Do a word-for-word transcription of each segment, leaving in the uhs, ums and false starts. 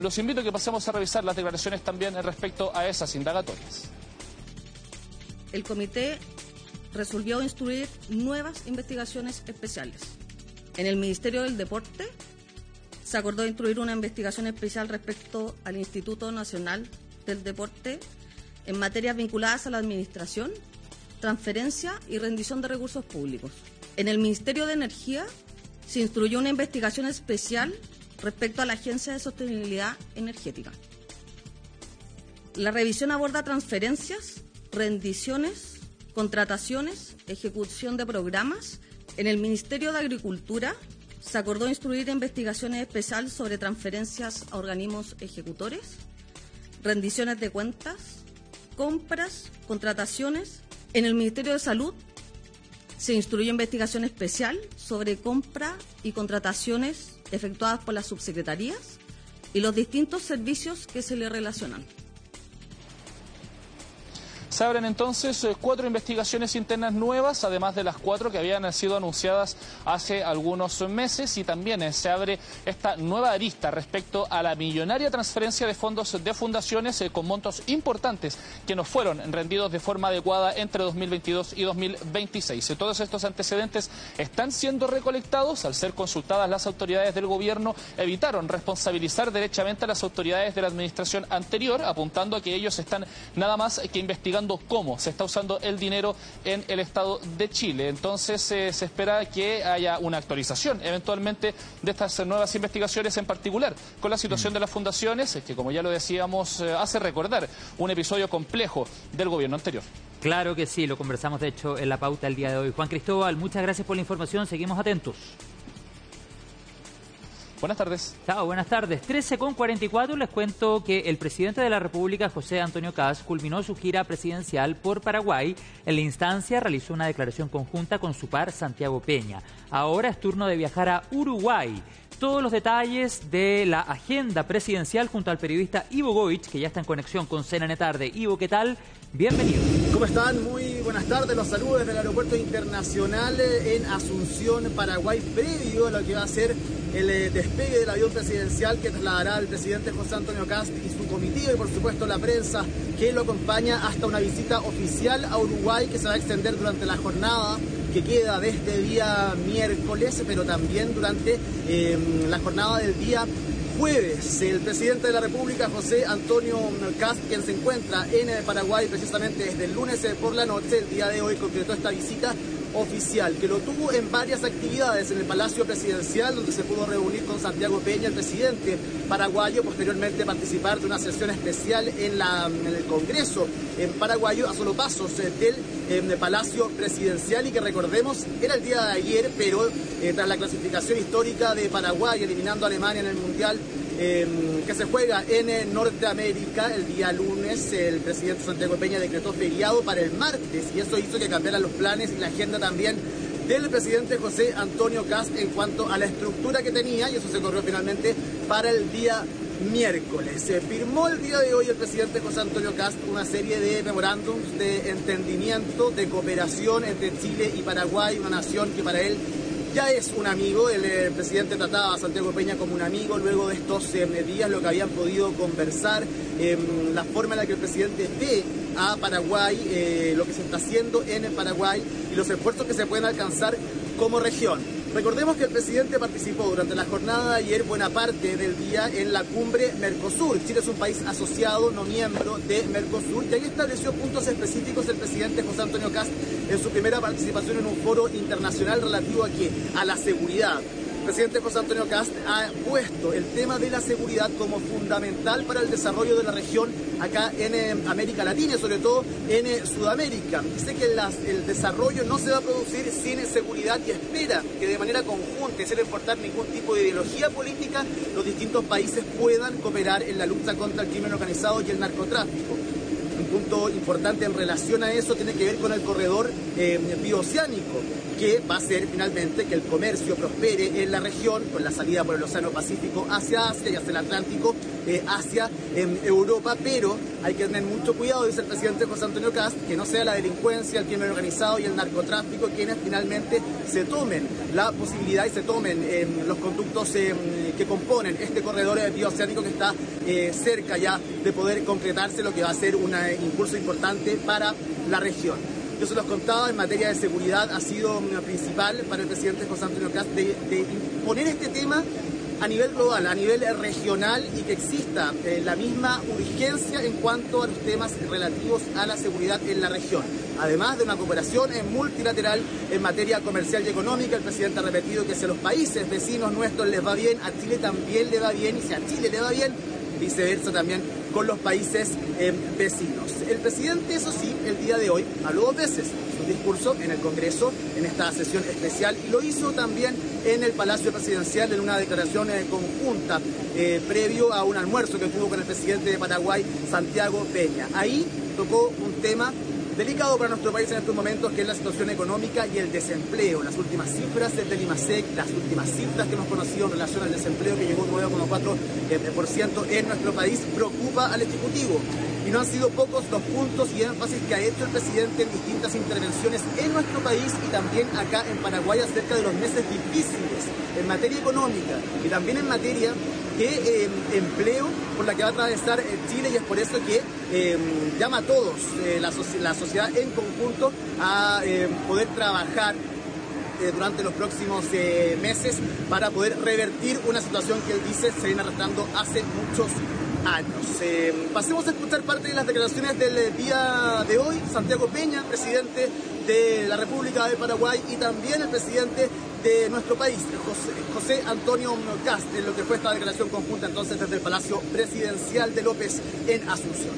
Los invito a que pasemos a revisar las declaraciones también respecto a esas indagatorias. El comité resolvió instruir nuevas investigaciones especiales. En el Ministerio del Deporte se acordó instruir una investigación especial respecto al Instituto Nacional del Deporte en materias vinculadas a la administración, transferencia y rendición de recursos públicos. En el Ministerio de Energía se instruyó una investigación especial respecto a la Agencia de Sostenibilidad Energética. La revisión aborda transferencias, rendiciones, contrataciones, ejecución de programas. En el Ministerio de Agricultura se acordó instruir investigaciones especiales sobre transferencias a organismos ejecutores, rendiciones de cuentas, compras, contrataciones. En el Ministerio de Salud se instruyó investigación especial sobre compra y contrataciones efectuadas por las subsecretarías y los distintos servicios que se le relacionan. Se abren entonces cuatro investigaciones internas nuevas, además de las cuatro que habían sido anunciadas hace algunos meses, y también se abre esta nueva arista respecto a la millonaria transferencia de fondos de fundaciones con montos importantes que nos fueron rendidos de forma adecuada entre dos mil veintidós y dos mil veintiséis. Todos estos antecedentes están siendo recolectados. Al ser consultadas las autoridades del gobierno, evitaron responsabilizar derechamente a las autoridades de la administración anterior, apuntando a que ellos están nada más que investigando cómo se está usando el dinero en el Estado de Chile. Entonces eh, se espera que haya una actualización eventualmente de estas nuevas investigaciones, en particular con la situación de las fundaciones, que como ya lo decíamos, eh, hace recordar un episodio complejo del gobierno anterior. Claro que sí, lo conversamos de hecho en la pauta el día de hoy. Juan Cristóbal, muchas gracias por la información, seguimos atentos. Buenas tardes. Chao, buenas tardes. trece con cuarenta y cuatro, les cuento que el presidente de la República, José Antonio Kast, culminó su gira presidencial por Paraguay. En la instancia realizó una declaración conjunta con su par Santiago Peña. Ahora es turno de viajar a Uruguay. Todos los detalles de la agenda presidencial junto al periodista Ivo Goich, que ya está en conexión con C N N Tarde. Ivo, ¿qué tal? Bienvenido. ¿Cómo están? Muy buenas tardes. Los saludos desde el Aeropuerto Internacional en Asunción, Paraguay, previo a lo que va a ser el despegue del avión presidencial que trasladará al presidente José Antonio Kast y su comitiva, y por supuesto la prensa que lo acompaña, hasta una visita oficial a Uruguay que se va a extender durante la jornada que queda de este día miércoles, pero también durante eh, la jornada del día jueves. El presidente de la República, José Antonio Kast, quien se encuentra en Paraguay precisamente desde el lunes por la noche, el día de hoy concretó esta visita oficial, que lo tuvo en varias actividades en el Palacio Presidencial, donde se pudo reunir con Santiago Peña, el presidente paraguayo, posteriormente participar de una sesión especial en, la, en el Congreso en paraguayo, a solo pasos del eh, Palacio Presidencial, y que recordemos era el día de ayer, pero eh, tras la clasificación histórica de Paraguay eliminando a Alemania en el Mundial Eh, que se juega en eh, Norteamérica, el día lunes el presidente Santiago Peña decretó feriado para el martes, y eso hizo que cambiaran los planes y la agenda también del presidente José Antonio Kast en cuanto a la estructura que tenía, y eso se corrió finalmente para el día miércoles. Se firmó el día de hoy el presidente José Antonio Kast una serie de memorándums de entendimiento, de cooperación entre Chile y Paraguay, una nación que para él ya es un amigo. El, el presidente trataba a Santiago Peña como un amigo luego de estos eh, días, lo que habían podido conversar, eh, la forma en la que el presidente ve a Paraguay, eh, lo que se está haciendo en el Paraguay y los esfuerzos que se pueden alcanzar como región. Recordemos que el presidente participó durante la jornada de ayer buena parte del día en la cumbre Mercosur. Chile es un país asociado, no miembro de Mercosur, y ahí estableció puntos específicos el presidente José Antonio Kast en su primera participación en un foro internacional relativo a ¿qué? A la seguridad. El presidente José Antonio Kast ha puesto el tema de la seguridad como fundamental para el desarrollo de la región acá en eh, América Latina y sobre todo en eh, Sudamérica. Dice que las, el desarrollo no se va a producir sin seguridad, y espera que de manera conjunta y sin importar ningún tipo de ideología política, los distintos países puedan cooperar en la lucha contra el crimen organizado y el narcotráfico. Un punto importante en relación a eso tiene que ver con el corredor eh, bioceánico, que va a hacer finalmente que el comercio prospere en la región, con la salida por el Océano Pacífico hacia Asia y hacia el Atlántico eh, hacia eh, Europa, pero hay que tener mucho cuidado, dice el presidente José Antonio Kast, que no sea la delincuencia, el crimen organizado y el narcotráfico quienes finalmente se tomen la posibilidad y se tomen eh, los conductos eh, que que componen este corredor bioceánico que está eh, cerca ya de poder concretarse, lo que va a ser un eh, impulso importante para la región. Yo se los contaba, en materia de seguridad ha sido una principal para el presidente José Antonio Kast de, de poner este tema a nivel global, a nivel regional, y que exista eh, la misma urgencia en cuanto a los temas relativos a la seguridad en la región. Además de una cooperación multilateral en materia comercial y económica, el presidente ha repetido que si a los países vecinos nuestros les va bien, a Chile también le va bien, y si a Chile le va bien, viceversa también con los países eh, vecinos. El presidente, eso sí, el día de hoy habló dos veces en su discurso en el Congreso, en esta sesión especial, y lo hizo también en el Palacio Presidencial en una declaración eh, conjunta eh, previo a un almuerzo que tuvo con el presidente de Paraguay, Santiago Peña. Ahí tocó un tema delicado para nuestro país en estos momentos, que es la situación económica y el desempleo. Las últimas cifras del IMASEC, las últimas cifras que hemos conocido en relación al desempleo, que llegó nueve coma cuatro por ciento en nuestro país, preocupa al Ejecutivo. Y no han sido pocos los puntos y énfasis que ha hecho el presidente en distintas intervenciones en nuestro país y también acá en Paraguay acerca de los meses difíciles en materia económica y también en materia de eh, empleo por la que va a atravesar eh, Chile, y es por eso que eh, llama a todos, eh, la, la sociedad en conjunto, a eh, poder trabajar eh, durante los próximos eh, meses para poder revertir una situación que él dice se viene arrastrando hace muchos años. Eh, pasemos a escuchar parte de las declaraciones del día de hoy. Santiago Peña, presidente de la República de Paraguay, y también el presidente de nuestro país, José, José Antonio Kast, en lo que fue esta declaración conjunta entonces desde el Palacio Presidencial de López en Asunción.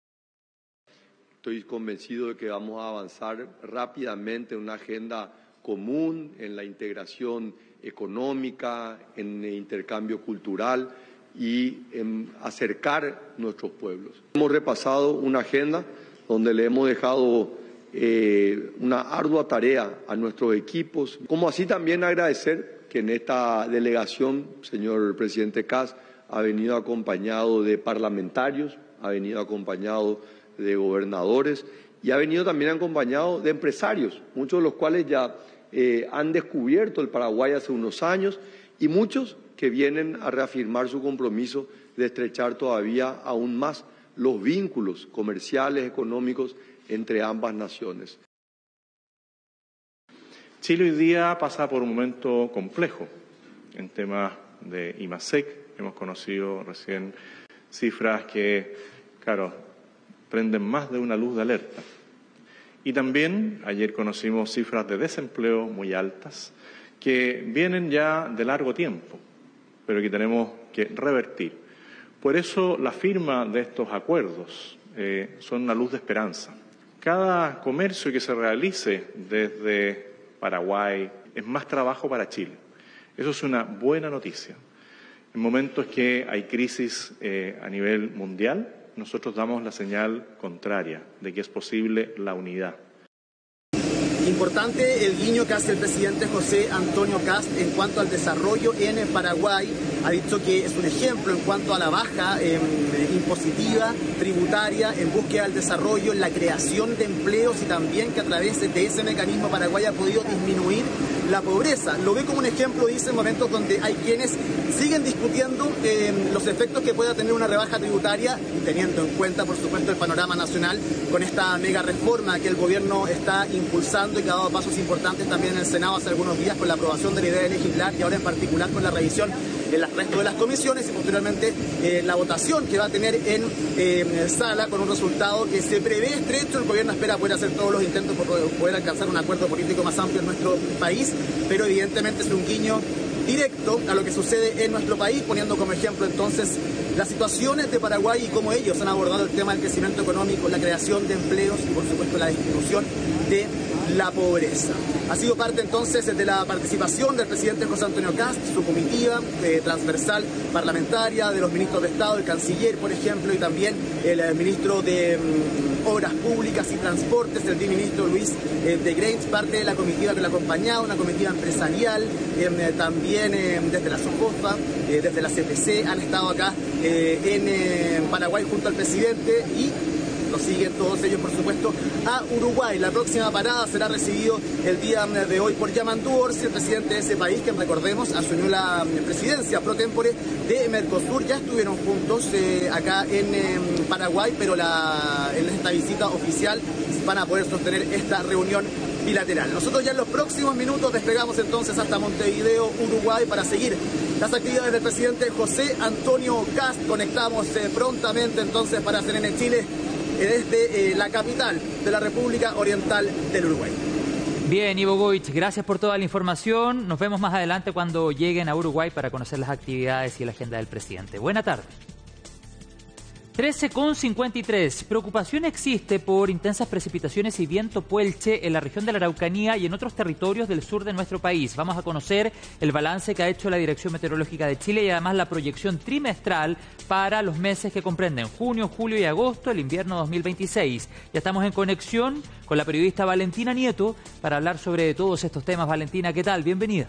Estoy convencido de que vamos a avanzar rápidamente en una agenda común, en la integración económica, en el intercambio cultural y en acercar nuestros pueblos. Hemos repasado una agenda donde le hemos dejado eh, una ardua tarea a nuestros equipos, como así también agradecer que en esta delegación, señor presidente Kast, ha venido acompañado de parlamentarios, ha venido acompañado de gobernadores y ha venido también acompañado de empresarios, muchos de los cuales ya eh, han descubierto el Paraguay hace unos años, y muchos que vienen a reafirmar su compromiso de estrechar todavía aún más los vínculos comerciales, económicos entre ambas naciones. Chile hoy día pasa por un momento complejo en temas de IMASEC. Hemos conocido recién cifras que, claro, prenden más de una luz de alerta. Y también ayer conocimos cifras de desempleo muy altas que vienen ya de largo tiempo, pero que tenemos que revertir. Por eso la firma de estos acuerdos eh, son una luz de esperanza. Cada comercio que se realice desde Paraguay es más trabajo para Chile. Eso es una buena noticia. En momentos que hay crisis eh, a nivel mundial, nosotros damos la señal contraria de que es posible la unidad. Importante el guiño que hace el presidente José Antonio Kast en cuanto al desarrollo en Paraguay. Ha dicho que es un ejemplo en cuanto a la baja eh, impositiva, tributaria, en búsqueda del desarrollo, en la creación de empleos, y también que a través de ese mecanismo Paraguay ha podido disminuir la pobreza. Lo ve como un ejemplo, dice, en momentos donde hay quienes siguen discutiendo eh, los efectos que pueda tener una rebaja tributaria, y teniendo en cuenta, por supuesto, el panorama nacional con esta mega reforma que el gobierno está impulsando y que ha dado pasos importantes también en el Senado hace algunos días con la aprobación de la idea de legislar, y ahora en particular con la revisión en el resto de las comisiones, y posteriormente eh, la votación que va a tener en eh, sala, con un resultado que se prevé estrecho. El gobierno espera poder hacer todos los intentos por poder alcanzar un acuerdo político más amplio en nuestro país, pero evidentemente es un guiño directo a lo que sucede en nuestro país, poniendo como ejemplo entonces las situaciones de Paraguay y cómo ellos han abordado el tema del crecimiento económico, la creación de empleos y por supuesto la disminución de la pobreza. Ha sido parte entonces de la participación del presidente José Antonio Kast, su comitiva eh, transversal parlamentaria, de los ministros de Estado, el canciller, por ejemplo, y también el, el ministro de um, Obras Públicas y Transportes, el viceministro Luis eh, de Greitz, parte de la comitiva que lo acompañaba, una comitiva empresarial, eh, también eh, desde la SOFOFA, eh, desde la C P C, han estado acá eh, en eh, Paraguay junto al presidente, y prosiguen todos ellos, por supuesto, a Uruguay. La próxima parada será recibido el día de hoy por Yamandu Orsi, el presidente de ese país, que recordemos asumió la presidencia pro tempore de Mercosur. Ya estuvieron juntos eh, acá en eh, Paraguay, pero la, en esta visita oficial van a poder sostener esta reunión bilateral. Nosotros ya en los próximos minutos despegamos entonces hasta Montevideo, Uruguay, para seguir las actividades del presidente José Antonio Kast. Conectamos eh, prontamente entonces para C N N Chile eh, desde eh, la capital de la República Oriental del Uruguay. Bien, Ivo Goich, gracias por toda la información. Nos vemos más adelante cuando lleguen a Uruguay para conocer las actividades y la agenda del presidente. Buena tarde. trece con cincuenta y tres. Preocupación existe por intensas precipitaciones y viento puelche en la región de la Araucanía y en otros territorios del sur de nuestro país. Vamos a conocer el balance que ha hecho la Dirección Meteorológica de Chile y además la proyección trimestral para los meses que comprenden junio, julio y agosto del invierno dos mil veintiséis. Ya estamos en conexión con la periodista Valentina Nieto para hablar sobre todos estos temas. Valentina, ¿qué tal? Bienvenida.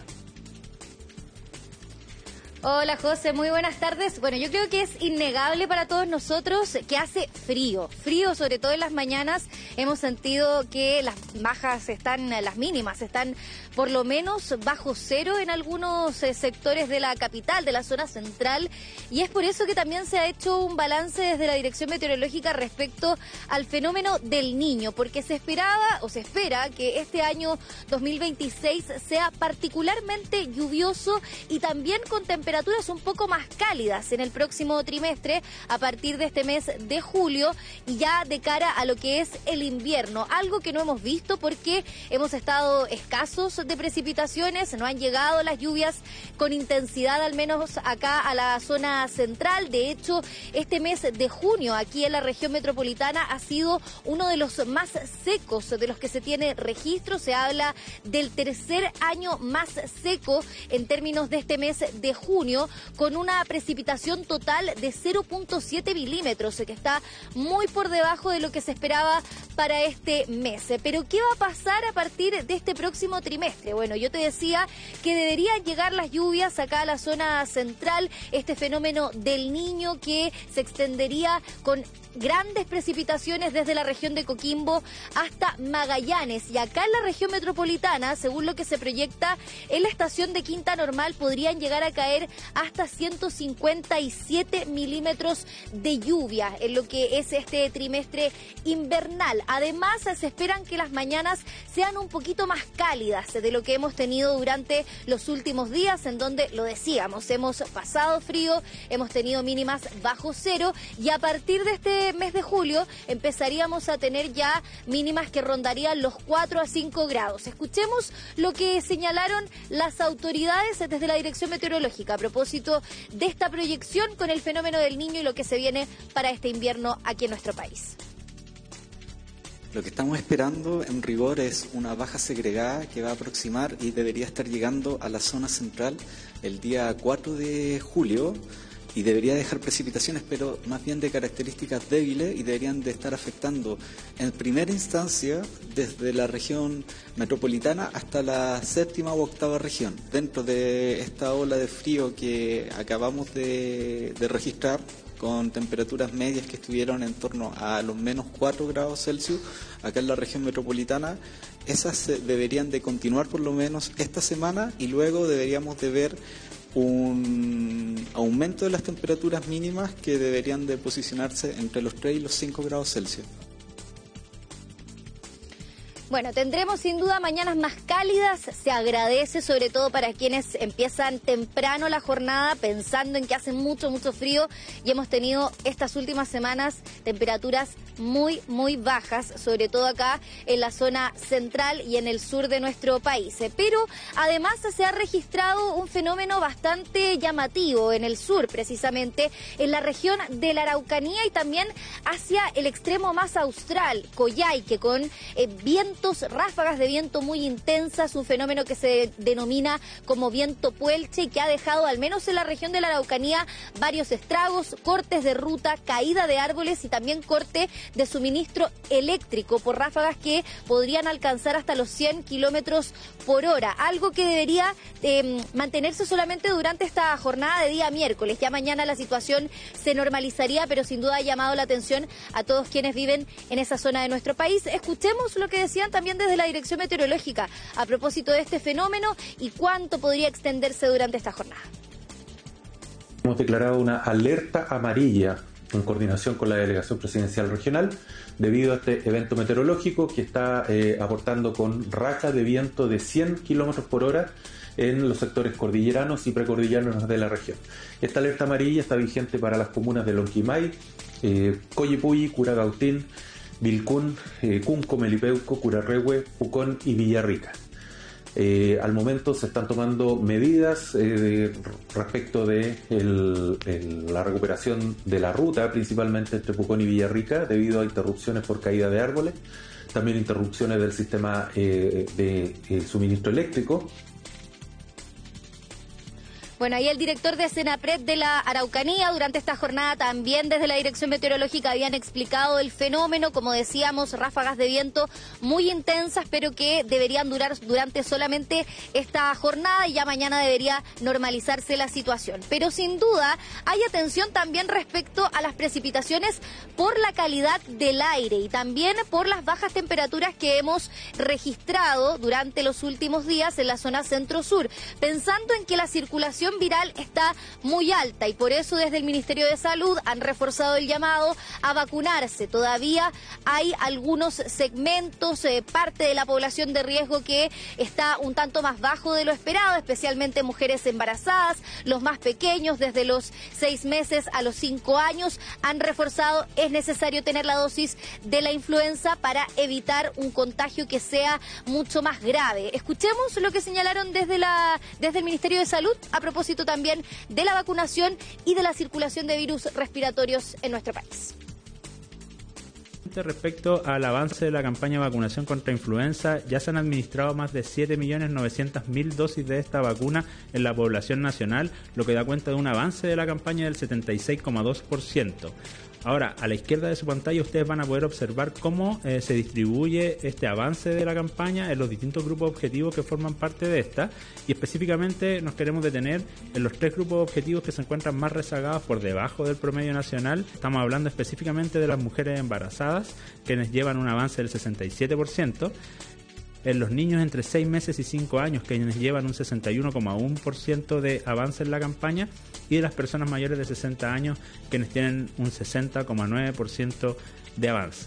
Hola José, muy buenas tardes. Bueno, yo creo que es innegable para todos nosotros que hace frío, frío sobre todo en las mañanas. Hemos sentido que las bajas están, las mínimas están por lo menos bajo cero en algunos eh, sectores de la capital, de la zona central, y es por eso que también se ha hecho un balance desde la Dirección Meteorológica respecto al fenómeno del Niño, porque se esperaba o se espera que este año dos mil veintiséis sea particularmente lluvioso y también con temperaturas un poco más cálidas en el próximo trimestre a partir de este mes de julio y ya de cara a lo que es el invierno, algo que no hemos visto porque hemos estado escasos de precipitaciones, no han llegado las lluvias con intensidad, al menos acá a la zona central. De hecho, este mes de junio aquí en la región metropolitana ha sido uno de los más secos de los que se tiene registro. Se habla del tercer año más seco en términos de este mes de junio, con una precipitación total de cero punto siete milímetros, que está muy por debajo de lo que se esperaba para este mes. Pero ¿qué va a pasar a partir de este próximo trimestre? Bueno, yo te decía que deberían llegar las lluvias acá a la zona central, este fenómeno del Niño que se extendería con grandes precipitaciones desde la región de Coquimbo hasta Magallanes, y acá en la región metropolitana, según lo que se proyecta en la estación de Quinta Normal, podrían llegar a caer hasta ciento cincuenta y siete milímetros de lluvia en lo que es este trimestre invernal. Además, se esperan que las mañanas sean un poquito más cálidas de lo que hemos tenido durante los últimos días, en donde, lo decíamos, hemos pasado frío, hemos tenido mínimas bajo cero, y a partir de este mes de julio empezaríamos a tener ya mínimas que rondarían los cuatro a cinco grados. Escuchemos lo que señalaron las autoridades desde la Dirección Meteorológica a propósito de esta proyección con el fenómeno del Niño y lo que se viene para este invierno aquí en nuestro país. Lo que estamos esperando en rigor es una baja segregada que va a aproximar y debería estar llegando a la zona central el día cuatro de julio, y debería dejar precipitaciones, pero más bien de características débiles, y deberían de estar afectando en primera instancia desde la región metropolitana hasta la séptima u octava región. Dentro de esta ola de frío que acabamos de, de registrar, con temperaturas medias que estuvieron en torno a los menos cuatro grados Celsius, acá en la región metropolitana, esas deberían de continuar por lo menos esta semana, y luego deberíamos de ver un aumento de las temperaturas mínimas que deberían de posicionarse entre los tres y los cinco grados Celsius. Bueno, tendremos sin duda mañanas más cálidas, se agradece sobre todo para quienes empiezan temprano la jornada pensando en que hace mucho, mucho frío, y hemos tenido estas últimas semanas temperaturas muy, muy bajas, sobre todo acá en la zona central y en el sur de nuestro país. Pero además se ha registrado un fenómeno bastante llamativo en el sur, precisamente en la región de la Araucanía y también hacia el extremo más austral, Coyhaique, con eh, vientos vientos, ráfagas de viento muy intensas, un fenómeno que se denomina como viento puelche y que ha dejado, al menos en la región de la Araucanía, varios estragos, cortes de ruta, caída de árboles y también corte de suministro eléctrico por ráfagas que podrían alcanzar hasta los cien kilómetros por hora, algo que debería eh, mantenerse solamente durante esta jornada de día miércoles. Ya mañana la situación se normalizaría, pero sin duda ha llamado la atención a todos quienes viven en esa zona de nuestro país. Escuchemos lo que decían también desde la Dirección Meteorológica a propósito de este fenómeno y cuánto podría extenderse durante esta jornada. Hemos declarado una alerta amarilla en coordinación con la Delegación Presidencial Regional debido a este evento meteorológico que está eh, aportando con rachas de viento de cien kilómetros por hora en los sectores cordilleranos y precordilleranos de la región. Esta alerta amarilla está vigente para las comunas de Lonquimay, eh, Coyipulli, Curacautín, Vilcún, eh, Cunco, Melipeuco, Curarrehue, Pucón y Villarrica. Eh, al momento se están tomando medidas eh, respecto de el, el, la recuperación de la ruta, principalmente entre Pucón y Villarrica, debido a interrupciones por caída de árboles, también interrupciones del sistema eh, de eh, suministro eléctrico. Bueno, ahí el director de Senapred de la Araucanía, durante esta jornada también desde la Dirección Meteorológica habían explicado el fenómeno, como decíamos, ráfagas de viento muy intensas, pero que deberían durar durante solamente esta jornada y ya mañana debería normalizarse la situación. Pero sin duda hay atención también respecto a las precipitaciones por la calidad del aire y también por las bajas temperaturas que hemos registrado durante los últimos días en la zona centro-sur, pensando en que la circulación viral está muy alta y por eso desde el Ministerio de Salud han reforzado el llamado a vacunarse. Todavía hay algunos segmentos, eh, parte de la población de riesgo que está un tanto más bajo de lo esperado, especialmente mujeres embarazadas, los más pequeños desde los seis meses a los cinco años han reforzado. Es necesario tener la dosis de la influenza para evitar un contagio que sea mucho más grave. Escuchemos lo que señalaron desde la desde el Ministerio de Salud a propósito también de la vacunación y de la circulación de virus respiratorios en nuestro país. Respecto al avance de la campaña de vacunación contra influenza, ya se han administrado más de siete millones novecientas mil dosis de esta vacuna en la población nacional, lo que da cuenta de un avance de la campaña del setenta y seis coma dos por ciento. Ahora, a la izquierda de su pantalla ustedes van a poder observar cómo eh, se distribuye este avance de la campaña en los distintos grupos objetivos que forman parte de esta, y específicamente nos queremos detener en los tres grupos objetivos que se encuentran más rezagados por debajo del promedio nacional. Estamos hablando específicamente de las mujeres embarazadas, quienes llevan un avance del sesenta y siete por ciento, en los niños entre seis meses y cinco años, quienes llevan un sesenta y uno coma uno por ciento de avance en la campaña, y de las personas mayores de sesenta años, quienes tienen un sesenta coma nueve por ciento de avance.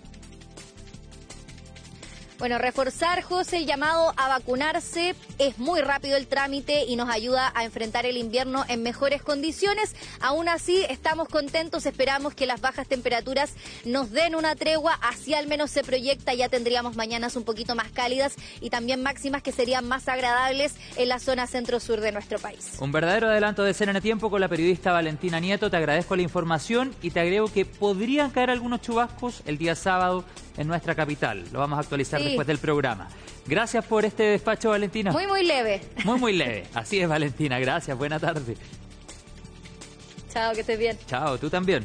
Bueno, reforzar, José, el llamado a vacunarse. Es muy rápido el trámite y nos ayuda a enfrentar el invierno en mejores condiciones. Aún así, estamos contentos, esperamos que las bajas temperaturas nos den una tregua, así al menos se proyecta, ya tendríamos mañanas un poquito más cálidas y también máximas que serían más agradables en la zona centro-sur de nuestro país. Un verdadero adelanto de C N N Tiempo con la periodista Valentina Nieto. Te agradezco la información y te agrego que podrían caer algunos chubascos el día sábado en nuestra capital. Lo vamos a actualizar sí. después del programa. Gracias por este despacho, Valentina. Muy, muy leve. Muy, muy leve. Así es, Valentina. Gracias. Buena tarde. Chao, que estés bien. Chao, tú también.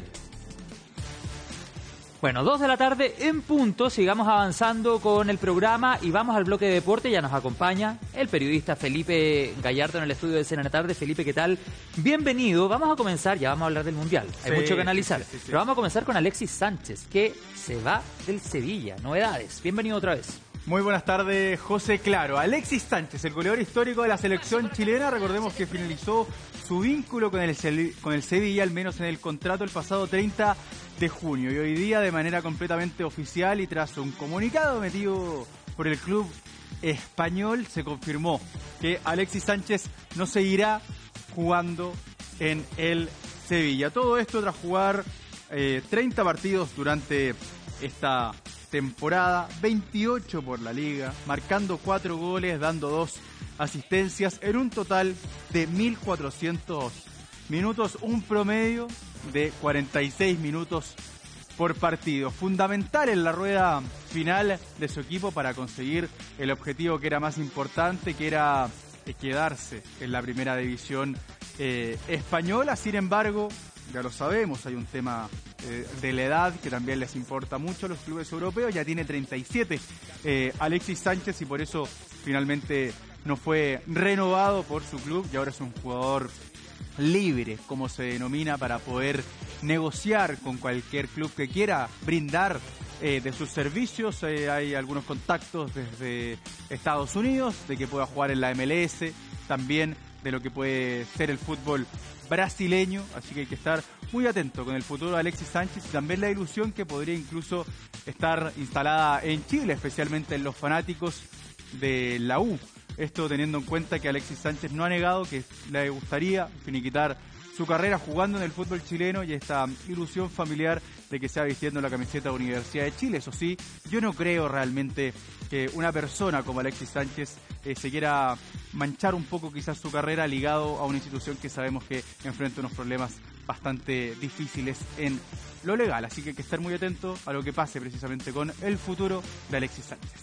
Bueno, dos de la tarde en punto. Sigamos avanzando con el programa y vamos al bloque de deporte. Ya nos acompaña el periodista Felipe Gallardo en el estudio de C N N Tarde. Felipe, ¿qué tal? Bienvenido. Vamos a comenzar, ya vamos a hablar del Mundial. Hay sí, mucho que analizar. Sí, sí, sí. Pero vamos a comenzar con Alexis Sánchez, que se va del Sevilla. Novedades. Bienvenido otra vez. Muy buenas tardes, José. Claro, Alexis Sánchez, el goleador histórico de la selección chilena. Recordemos que finalizó su vínculo con el, con el Sevilla, al menos en el contrato, el pasado treinta de junio. Y hoy día, de manera completamente oficial y tras un comunicado emitido por el club español, se confirmó que Alexis Sánchez no seguirá jugando en el Sevilla. Todo esto tras jugar eh, treinta partidos durante esta temporada, veintiocho por la liga, marcando cuatro goles, dando dos asistencias, en un total de mil cuatrocientos minutos, un promedio de cuarenta y seis minutos por partido. Fundamental en la rueda final de su equipo para conseguir el objetivo que era más importante, que era quedarse en la primera división eh, española. Sin embargo, ya lo sabemos, hay un tema eh, de la edad que también les importa mucho a los clubes europeos. Ya tiene treinta y siete eh, Alexis Sánchez, y por eso finalmente no fue renovado por su club y ahora es un jugador libre, como se denomina, para poder negociar con cualquier club que quiera brindar eh, de sus servicios. Eh, hay algunos contactos desde Estados Unidos de que pueda jugar en la M L S, también de lo que puede ser el fútbol brasileño, así que hay que estar muy atento con el futuro de Alexis Sánchez y también la ilusión que podría incluso estar instalada en Chile, especialmente en los fanáticos de la U. Esto teniendo en cuenta que Alexis Sánchez no ha negado que le gustaría finiquitar su carrera jugando en el fútbol chileno y esta ilusión familiar de que sea vistiendo la camiseta de Universidad de Chile. Eso sí, yo no creo realmente que una persona como Alexis Sánchez eh, se quiera manchar un poco quizás su carrera ligado a una institución que sabemos que enfrenta unos problemas bastante difíciles en lo legal. Así que hay que estar muy atento a lo que pase precisamente con el futuro de Alexis Sánchez.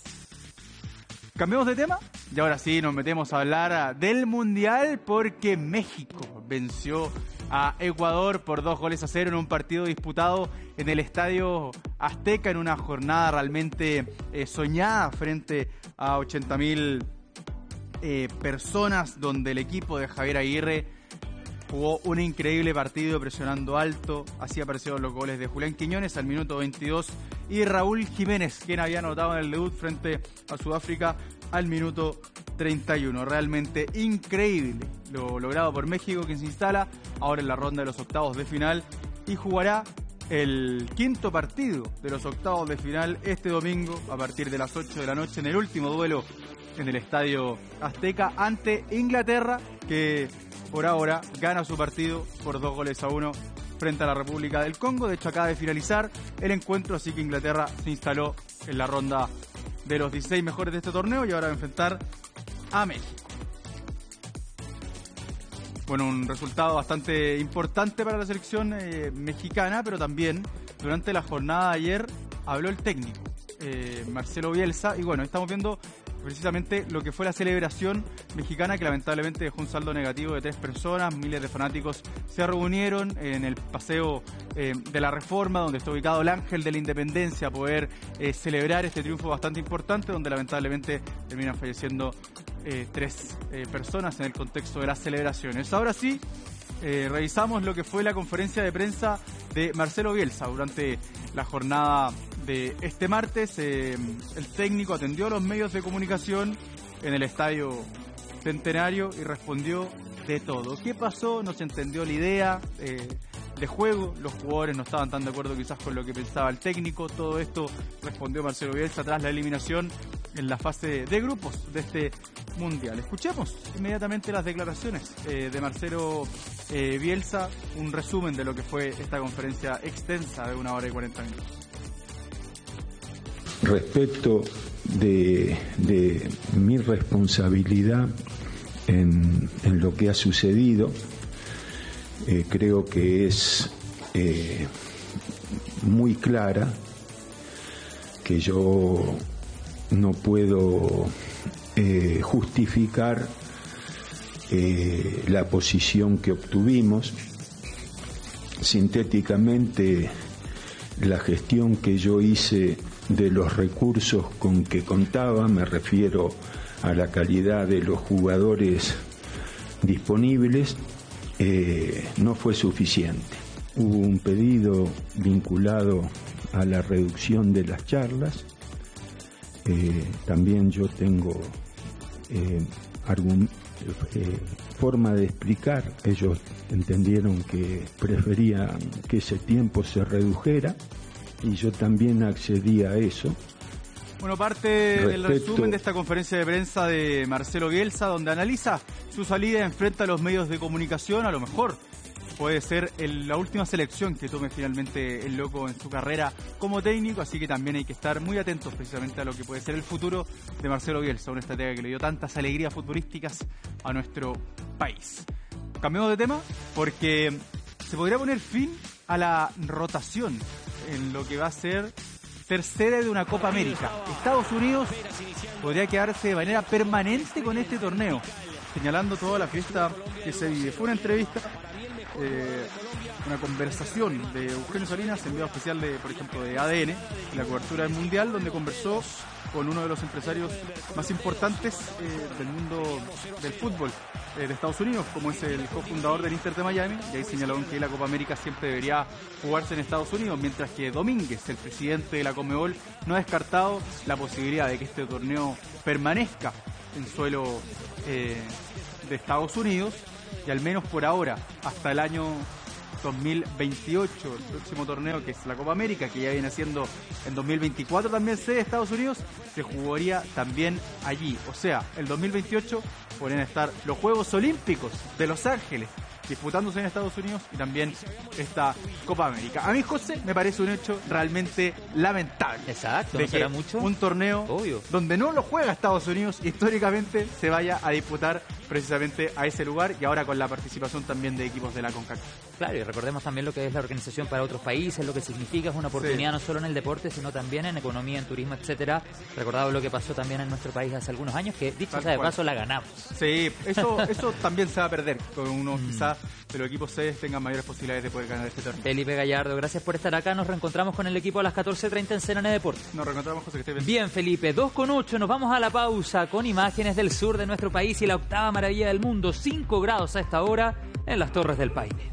Cambiamos de tema y ahora sí nos metemos a hablar del Mundial, porque México venció a Ecuador por dos goles a cero en un partido disputado en el Estadio Azteca, en una jornada realmente eh, soñada frente a ochenta mil eh, personas, donde el equipo de Javier Aguirre jugó un increíble partido presionando alto. Así aparecieron los goles de Julián Quiñones al minuto veintidós y Raúl Jiménez, quien había anotado en el debut frente a Sudáfrica al minuto treinta y uno. Realmente increíble lo logrado por México, quien se instala ahora en la ronda de los octavos de final y jugará el quinto partido de los octavos de final este domingo a partir de las ocho de la noche en el último duelo en el Estadio Azteca ante Inglaterra, que por ahora gana su partido por dos goles a uno frente a la República del Congo. De hecho, acaba de finalizar el encuentro, así que Inglaterra se instaló en la ronda de los dieciséis mejores de este torneo y ahora va a enfrentar a México. Bueno, un resultado bastante importante para la selección eh, mexicana, pero también durante la jornada de ayer habló el técnico, eh, Marcelo Bielsa, y bueno, estamos viendo precisamente lo que fue la celebración mexicana, que lamentablemente dejó un saldo negativo de tres personas. Miles de fanáticos se reunieron en el paseo eh, de la Reforma, donde está ubicado el Ángel de la Independencia, a poder eh, celebrar este triunfo bastante importante, donde lamentablemente terminan falleciendo eh, tres eh, personas en el contexto de las celebraciones. Ahora sí, eh, revisamos lo que fue la conferencia de prensa de Marcelo Bielsa durante la jornada de este martes. Eh, el técnico atendió a los medios de comunicación en el Estadio Centenario y respondió de todo. ¿Qué pasó? No se entendió la idea eh, de juego, los jugadores no estaban tan de acuerdo quizás con lo que pensaba el técnico. Todo esto respondió Marcelo Bielsa tras la eliminación en la fase de grupos de este Mundial. Escuchemos inmediatamente las declaraciones eh, de Marcelo eh, Bielsa, un resumen de lo que fue esta conferencia extensa de una hora y cuarenta minutos. Respecto de, de mi responsabilidad en, en lo que ha sucedido, eh, creo que es eh, muy clara, que yo no puedo eh, justificar eh, la posición que obtuvimos. Sintéticamente, la gestión que yo hice de los recursos con que contaba, me refiero a la calidad de los jugadores disponibles, eh, no fue suficiente. Hubo un pedido vinculado a la reducción de las charlas. Eh, también yo tengo eh, algún, eh, forma de explicar. Ellos entendieron que preferían que ese tiempo se redujera y yo también accedí a eso. Bueno, parte del resumen de esta conferencia de prensa de Marcelo Bielsa, donde analiza su salida y enfrenta a los medios de comunicación. A lo mejor puede ser el, la última selección que tome finalmente el loco en su carrera como técnico, así que también hay que estar muy atentos precisamente a lo que puede ser el futuro de Marcelo Bielsa, una estratega que le dio tantas alegrías futbolísticas a nuestro país. Cambiamos de tema porque se podría poner fin a la rotación en lo que va a ser ser sede de una Copa América. Estados Unidos podría quedarse de manera permanente con este torneo, señalando toda la fiesta que se vive. Fue una entrevista, eh, una conversación de Eugenio Salinas, enviado especial de, por ejemplo, de A D N, en la cobertura del Mundial, donde conversó con uno de los empresarios más importantes eh, del mundo del fútbol eh, de Estados Unidos, como es el cofundador del Inter de Miami, y ahí señaló que la Copa América siempre debería jugarse en Estados Unidos, mientras que Domínguez, el presidente de la Conmebol, no ha descartado la posibilidad de que este torneo permanezca en suelo eh, de Estados Unidos, y al menos por ahora, hasta el año dos mil veintiocho, el próximo torneo, que es la Copa América, que ya viene siendo en dos mil veinticuatro también sede de Estados Unidos, se jugaría también allí. O sea, el dos mil veintiocho podrían estar los Juegos Olímpicos de Los Ángeles disputándose en Estados Unidos y también esta Copa América. A mí, José, me parece un hecho realmente lamentable. Exacto, de ¿no será que mucho? Un torneo Obvio. donde no lo juega Estados Unidos históricamente se vaya a disputar precisamente a ese lugar, y ahora con la participación también de equipos de la CONCACAF. Claro, y recordemos también lo que es la organización para otros países, lo que significa, es una oportunidad sí. no solo en el deporte, sino también en economía, en turismo, etcétera. Recordado lo que pasó también en nuestro país hace algunos años, que dicho sea de paso la ganamos. Sí, eso eso también se va a perder, con uno mm. quizás de los equipos sedes tengan mayores posibilidades de poder ganar este torneo. Felipe Gallardo, gracias por estar acá. Nos reencontramos con el equipo a las catorce treinta en C N N Deportes. Nos reencontramos, José, que esté bien. Bien, Felipe, dos con ocho, nos vamos a la pausa con imágenes del sur de nuestro país y la octava maravilla del mundo, cinco grados a esta hora en las Torres del Paine.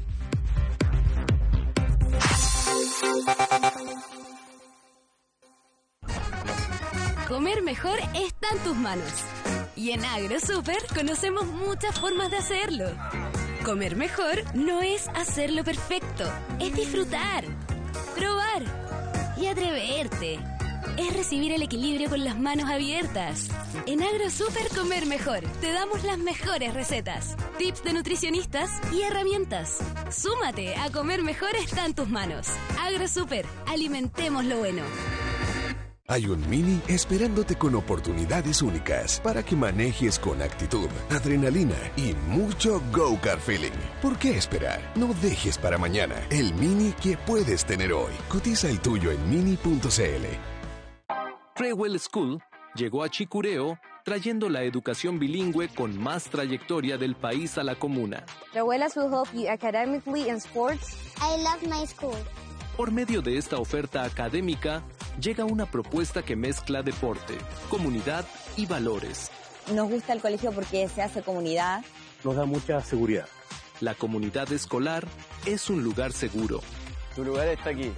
Comer mejor está en tus manos. Y en AgroSuper conocemos muchas formas de hacerlo. Comer mejor no es hacerlo perfecto, es disfrutar, probar y atreverte. Es recibir el equilibrio con las manos abiertas. En AgroSuper Comer Mejor te damos las mejores recetas, tips de nutricionistas y herramientas. Súmate a Comer Mejor está en tus manos. AgroSuper, alimentemos lo bueno. Hay un Mini esperándote con oportunidades únicas para que manejes con actitud, adrenalina y mucho go-kart feeling. ¿Por qué esperar? No dejes para mañana el Mini que puedes tener hoy. Cotiza el tuyo en mini punto c l. Treewell School llegó a Chicureo trayendo la educación bilingüe con más trayectoria del país a la comuna. Treewell will help you academically in sports. I love my school. Por medio de esta oferta académica, llega una propuesta que mezcla deporte, comunidad y valores. Nos gusta el colegio porque se hace comunidad. Nos da mucha seguridad. La comunidad escolar es un lugar seguro. Tu lugar está aquí.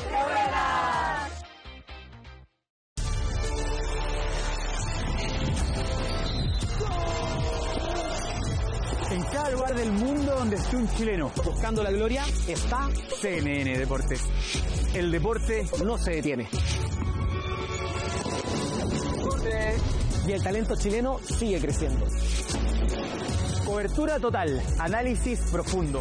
En cada lugar del mundo donde esté un chileno buscando la gloria está C N N Deportes. El deporte no se detiene. Y el talento chileno sigue creciendo. Cobertura total, análisis profundo.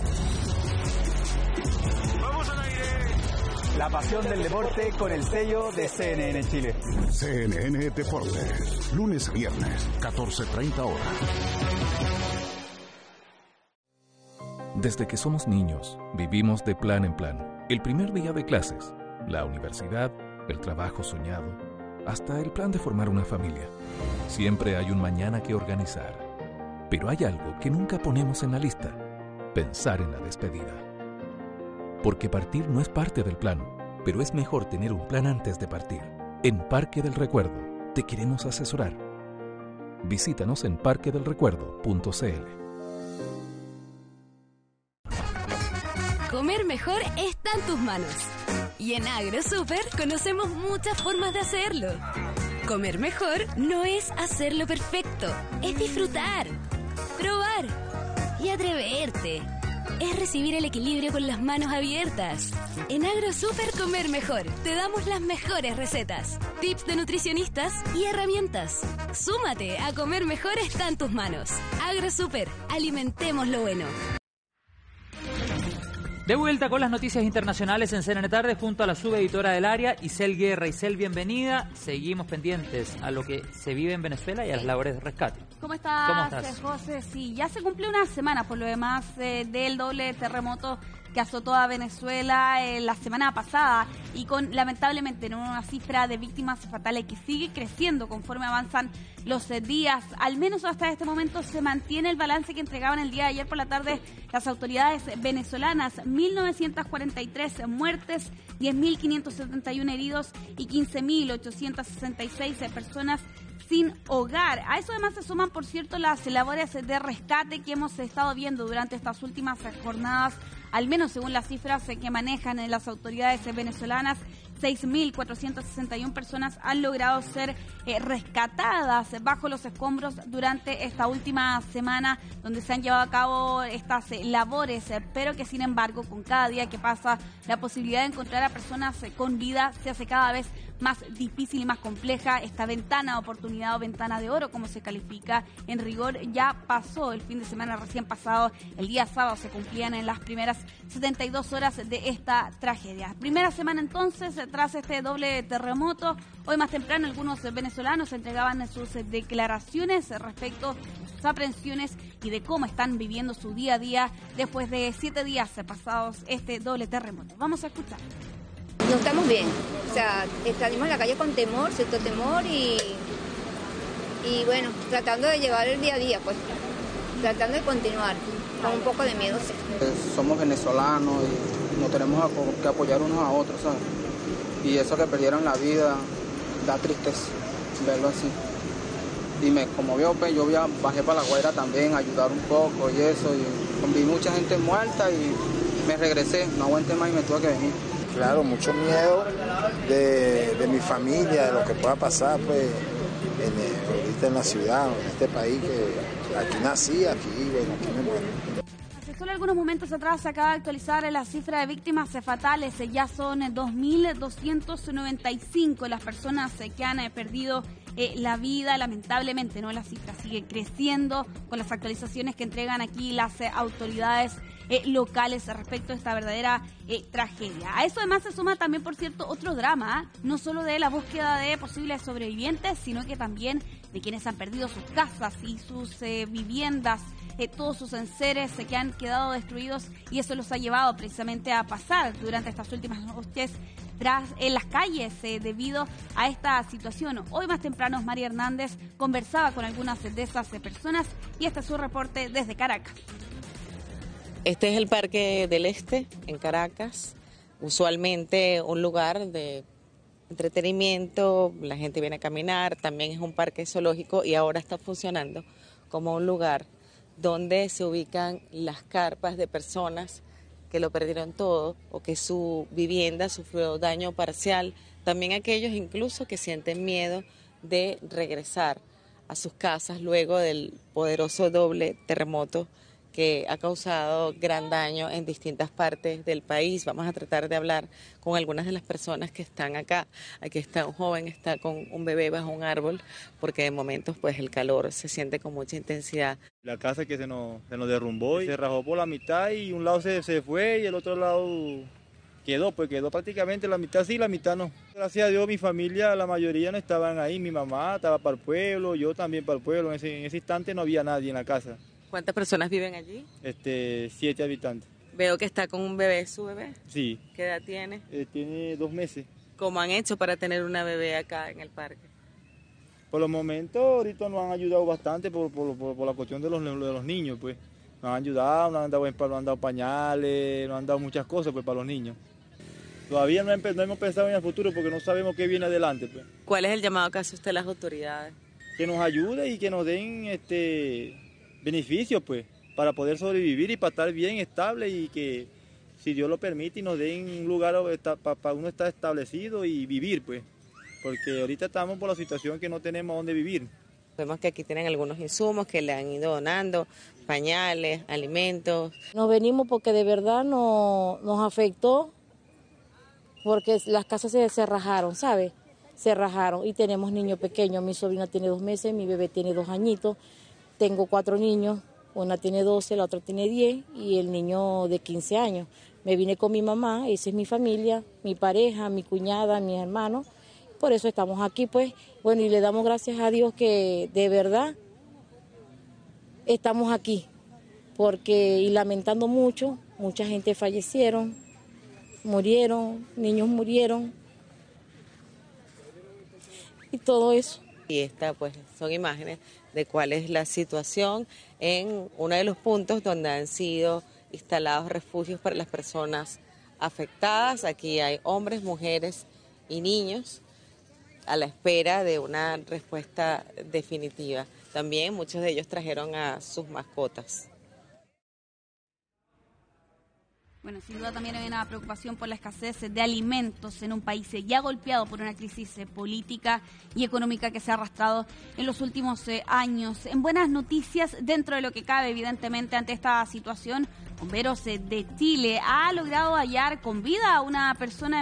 ¡Vamos al aire! La pasión del deporte con el sello de C N N Chile. C N N Deportes, lunes a viernes, catorce treinta horas. Desde que somos niños, vivimos de plan en plan. El primer día de clases, la universidad, el trabajo soñado, hasta el plan de formar una familia. Siempre hay un mañana que organizar. Pero hay algo que nunca ponemos en la lista: pensar en la despedida. Porque partir no es parte del plan, pero es mejor tener un plan antes de partir. En Parque del Recuerdo te queremos asesorar. Visítanos en parque del recuerdo punto c l. Comer mejor está en tus manos. Y en AgroSuper conocemos muchas formas de hacerlo. Comer mejor no es hacerlo perfecto, es disfrutar, probar y atreverte. Es recibir el equilibrio con las manos abiertas. En AgroSuper Comer Mejor te damos las mejores recetas, tips de nutricionistas y herramientas. Súmate a Comer Mejor está en tus manos. AgroSuper, alimentemos lo bueno. De vuelta con las noticias internacionales en C N N Tarde junto a la subeditora del área, Isel Guerra. Isel, bienvenida. Seguimos pendientes a lo que se vive en Venezuela y a las labores de rescate. ¿Cómo estás, ¿Cómo estás? José? Sí, ya se cumplió una semana por lo demás eh, del doble terremoto que azotó a Venezuela eh, la semana pasada y con lamentablemente ¿no? una cifra de víctimas fatales que sigue creciendo conforme avanzan los eh, días. Al menos hasta este momento se mantiene el balance que entregaban el día de ayer por la tarde las autoridades venezolanas: mil novecientas cuarenta y tres muertes, diez mil quinientos setenta y uno heridos y quince mil ochocientas sesenta y seis personas sin hogar. A eso además se suman, por cierto, las labores de rescate que hemos estado viendo durante estas últimas jornadas, al menos según las cifras que manejan las autoridades venezolanas. seis mil cuatrocientas sesenta y una personas han logrado ser eh, rescatadas bajo los escombros durante esta última semana, donde se han llevado a cabo estas eh, labores, eh, pero que sin embargo con cada día que pasa la posibilidad de encontrar a personas eh, con vida se hace cada vez más difícil y más compleja. Esta ventana de oportunidad o ventana de oro, como se califica, en rigor ya pasó el fin de semana recién pasado. El día sábado se cumplían en las primeras setenta y dos horas de esta tragedia. Primera semana entonces tras este doble terremoto. Hoy más temprano algunos venezolanos entregaban sus declaraciones respecto a sus aprehensiones y de cómo están viviendo su día a día después de siete días pasados este doble terremoto. Vamos a escuchar. No estamos bien, o sea, salimos a la calle con temor, cierto temor y, y bueno, tratando de llevar el día a día, pues, tratando de continuar, con un poco de miedo, sí. Somos venezolanos y nos tenemos que apoyar unos a otros, ¿sabes? Y eso que perdieron la vida, da tristeza verlo así. Y me conmovió, pues yo bajé para La Guaira también a ayudar un poco y eso, y vi mucha gente muerta y me regresé, no aguanté más y me tuve que venir. Claro, mucho miedo de, de mi familia, de lo que pueda pasar pues, en, ahorita en la ciudad, en este país, que aquí nací, aquí, bueno, aquí me muero. Hace solo algunos momentos atrás se acaba de actualizar la cifra de víctimas fatales, ya son dos mil doscientos noventa y cinco las personas que han perdido Eh, la vida. Lamentablemente, ¿no? La cifra sigue creciendo con las actualizaciones que entregan aquí las eh, autoridades eh, locales respecto a esta verdadera eh, tragedia. A eso además se suma también, por cierto, otro drama, ¿eh? No solo de la búsqueda de posibles sobrevivientes, sino que también de quienes han perdido sus casas y sus eh, viviendas, eh, todos sus enseres eh, que han quedado destruidos, y eso los ha llevado precisamente a pasar durante estas últimas noches tras en las calles eh, debido a esta situación. Hoy más temprano María Hernández conversaba con algunas de esas eh, personas y este es su reporte desde Caracas. Este es el Parque del Este en Caracas, usualmente un lugar de entretenimiento, la gente viene a caminar, también es un parque zoológico y ahora está funcionando como un lugar donde se ubican las carpas de personas que lo perdieron todo o que su vivienda sufrió daño parcial, también aquellos incluso que sienten miedo de regresar a sus casas luego del poderoso doble terremoto que ha causado gran daño en distintas partes del país. Vamos a tratar de hablar con algunas de las personas que están acá. Aquí está un joven, está con un bebé bajo un árbol, porque de momentos pues el calor se siente con mucha intensidad. La casa que se nos, se nos derrumbó y se rajó por la mitad y un lado se, se fue y el otro lado quedó, pues quedó prácticamente la mitad sí, la mitad no. Gracias a Dios mi familia, la mayoría no estaban ahí, mi mamá estaba para el pueblo, yo también para el pueblo, en ese, en ese instante no había nadie en la casa. ¿Cuántas personas viven allí? Este, siete habitantes. Veo que está con un bebé, ¿su bebé? Sí. ¿Qué edad tiene? Eh, tiene dos meses. ¿Cómo han hecho para tener una bebé acá en el parque? Por los momentos, ahorita nos han ayudado bastante por, por, por, por la cuestión de los, de los niños, pues. Nos han ayudado, nos han dado, nos han dado pañales, nos han dado muchas cosas pues, para los niños. Todavía no, no hemos pensado en el futuro porque no sabemos qué viene adelante, pues. ¿Cuál es el llamado que hace usted a las autoridades? Que nos ayude y que nos den este beneficios, pues, para poder sobrevivir y para estar bien estable y que, si Dios lo permite, nos den un lugar para uno estar establecido y vivir, pues, porque ahorita estamos por la situación que no tenemos dónde vivir. Vemos que aquí tienen algunos insumos que le han ido donando, pañales, alimentos. Nos venimos porque de verdad no, nos afectó, porque las casas se, se rajaron, ¿sabes? Se rajaron y tenemos niños pequeños. Mi sobrina tiene dos meses, mi bebé tiene dos añitos. Tengo cuatro niños, una tiene doce, la otra tiene diez y el niño de quince años. Me vine con mi mamá, esa es mi familia, mi pareja, mi cuñada, mis hermanos. Por eso estamos aquí, pues. Bueno, y le damos gracias a Dios que de verdad estamos aquí. Porque, y lamentando mucho, Mucha gente fallecieron, murieron, niños murieron y todo eso. Y esta pues son imágenes de cuál es la situación en uno de los puntos donde han sido instalados refugios para las personas afectadas. Aquí hay hombres, mujeres y niños a la espera de una respuesta definitiva. También muchos de ellos trajeron a sus mascotas. Bueno, sin duda también hay una preocupación por la escasez de alimentos en un país ya golpeado por una crisis política y económica que se ha arrastrado en los últimos eh, años. En buenas noticias, dentro de lo que cabe, evidentemente, ante esta situación, Bomberos de Chile ha logrado hallar con vida a una persona